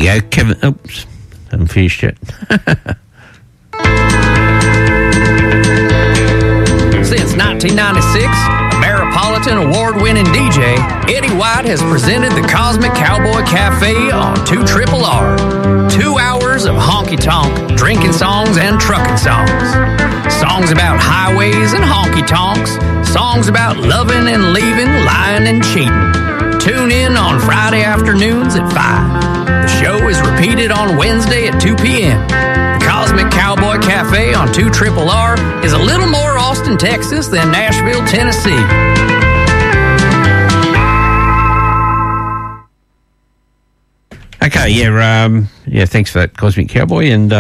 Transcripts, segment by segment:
you go, Kevin. Oops, haven't finished yet. Since 1996, Ameripolitan award-winning DJ Eddie White has presented the Cosmic Cowboy Cafe on 2RRR. 2 hours of honky-tonk, drinking songs and trucking songs. Songs about highways and honky-tonks. Songs about loving and leaving, lying and cheating. Tune in on Friday afternoons at 5. The show is repeated on Wednesday at 2 p.m. The Cosmic Cowboy Cafe on 2RRR is a little more Austin, Texas than Nashville, Tennessee. Okay, yeah, thanks for that, Cosmic Cowboy, and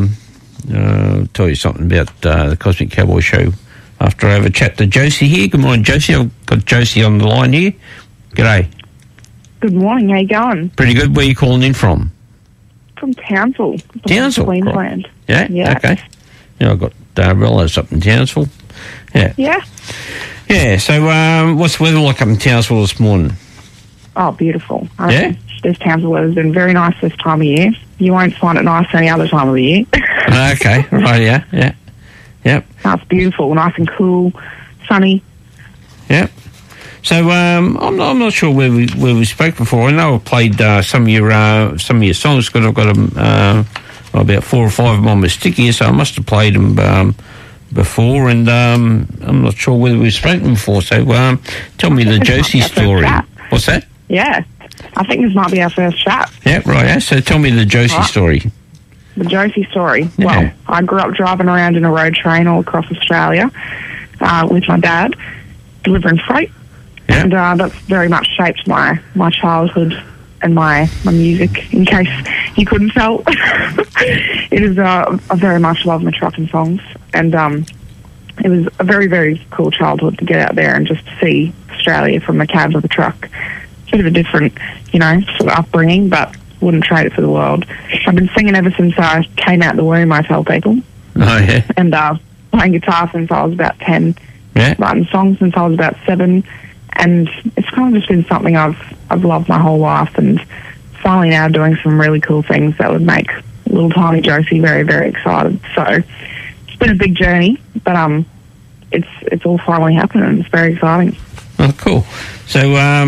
I'll tell you something about the Cosmic Cowboy show after I have a chat to Josie here. Good morning, Josie. I've got Josie on the line here. G'day. Good morning. How you going? Pretty good. Where are you calling in from? From Townsville. Townsville, Queensland. Right. Yeah? Okay. Yeah, I've got relatives up in Townsville. Yeah. Yeah. Yeah, so what's the weather like up in Townsville this morning? Oh, beautiful. Yeah? This Townsville weather's been very nice this time of year. You won't find it nice any other time of the year. Okay, right, yeah. Yep. It's beautiful, nice and cool, sunny. Yep. So I'm not sure where we spoke before. I know I played some of your songs because I've got them about 4 or 5 of them on my stick here, so I must have played them before, and I'm not sure whether we've spoken before. So tell me the Josie story. What's that? Yeah, I think this might be our first chat. Yeah, right. Yeah. So tell me the Josie story. The Josie story. Yeah. Well, I grew up driving around in a road train all across Australia with my dad, delivering freight. Yeah. And that's very much shaped my childhood and my music, in case you couldn't tell. It is, I very much love my trucking songs. And it was a very, very cool childhood to get out there and just see Australia from the cabs of the truck. Bit of a different, sort of upbringing, but wouldn't trade it for the world. I've been singing ever since I came out the womb, I tell people. Oh, yeah. And playing guitar since I was about 10. Yeah. Writing songs since I was about 7. And it's kind of just been something I've loved my whole life, and finally now doing some really cool things that would make little tiny Josie very, very excited. So it's been a big journey, but it's all finally happened, and it's very exciting. Oh, cool. So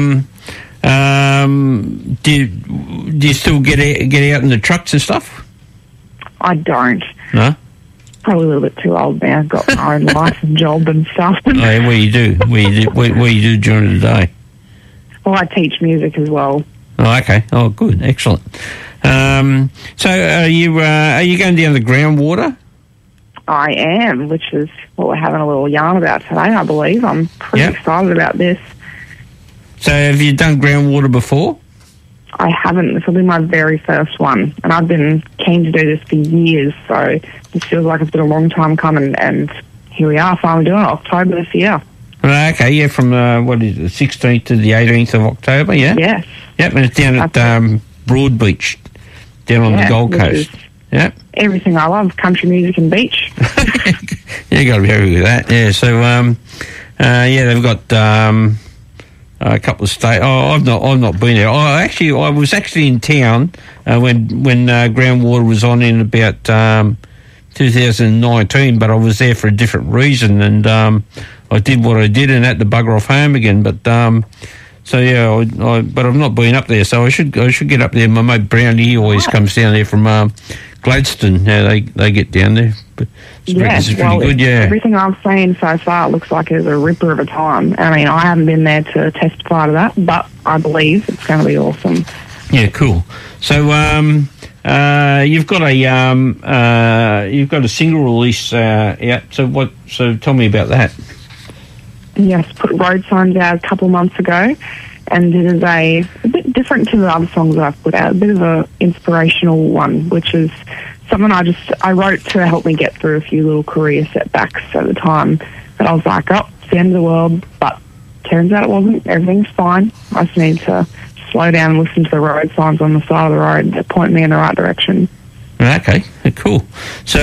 do you still get out in the trucks and stuff? I don't. No? Probably a little bit too old now. Got my own life and job and stuff. Oh, yeah, what do you do? What do you do during the day? Well, I teach music as well. Oh, okay. Oh, good. Excellent. So are you going down the groundwater? I am, which is what we're having a little yarn about today, I believe. I'm pretty excited about this. So have you done groundwater before? I haven't. This will be my very first one, and I've been keen to do this for years, so this feels like it's been a long time coming, and here we are, finally doing it, October this year. Okay, yeah, from, what is it, the 16th to the 18th of October, yeah? Yes. Yep, and it's down at Broadbeach, down on the Gold Coast. Yep. Everything I love, country music and beach. Yeah, you got to be happy with that, yeah. So, they've got a couple of states. Oh, I've not been there. I was actually in town when groundwater was on in about 2019, but I was there for a different reason, and I did what I did and had to bugger off home again. But but I've not been up there, so I should get up there. My mate Brownie, he always comes down there from Gladstone. Yeah, they get down there. But it's pretty good. Yeah, everything I've seen so far looks like it's a ripper of a time. I mean, I haven't been there to testify to that, but I believe it's going to be awesome. Yeah, cool. So you've got a single release out. So tell me about that. Yes, put road signs out a couple of months ago, and it is a bit different to the other songs that I've put out. A bit of an inspirational one, which is something I wrote to help me get through a few little career setbacks at the time. That I was like, oh, it's the end of the world, but turns out it wasn't. Everything's fine. I just need to slow down and listen to the road signs on the side of the road that point me in the right direction. Okay, cool. So,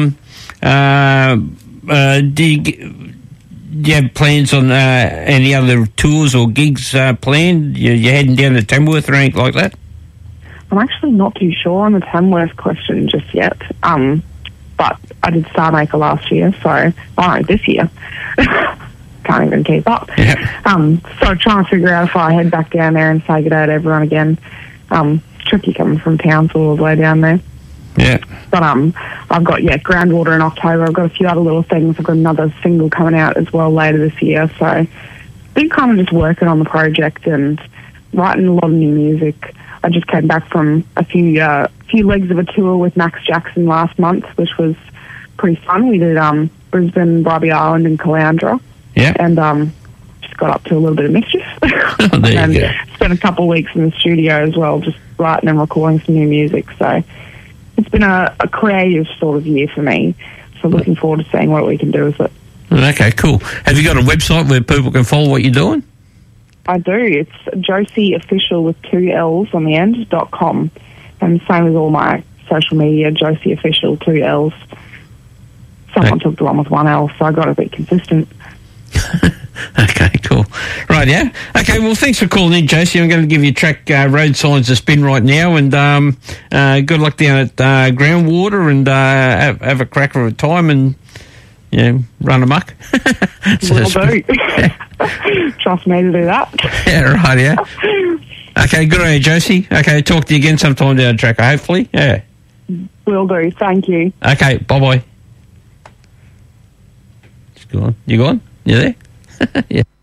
do you have plans on any other tours or gigs planned? You heading down to Tamworth or anything like that? I'm actually not too sure on the Tamworth question just yet. But I did Star Maker last year, this year. Can't even keep up. Yeah. So trying to figure out if I head back down there and say good day to everyone again. Tricky coming from Townsville all the way down there. Yeah. But I've got Groundwater in October. I've got a few other little things. I've got another single coming out as well later this year. So been kind of just working on the project and writing a lot of new music. I just came back from a few legs of a tour with Max Jackson last month, which was pretty fun. We did Brisbane, Bribie Island, and Caloundra. Yeah. And just got up to a little bit of mischief. There and you go. spent a couple of weeks in the studio as well, just writing and recording some new music. So it's been a creative sort of year for me. So looking forward to seeing what we can do with it. Okay, cool. Have you got a website where people can follow what you're doing? I do. It's Josie Official with 2 L's on the end, .com. And same with all my social media, Josie Official, 2 L's. Someone took the one with 1 L, so I got to be consistent. Okay, cool. Right, yeah. Okay, well, thanks for calling in, Josie. I'm going to give your track Road Signs a spin right now, and good luck down at Groundwater, and have a cracker of a time, and run amok. Will do. Trust me to do that. Yeah, right, yeah. Okay, good on you, Josie. Okay, talk to you again sometime down the track, hopefully. Yeah. Will do. Thank you. Okay, bye-bye. Just go on. You gone? You there? Yeah.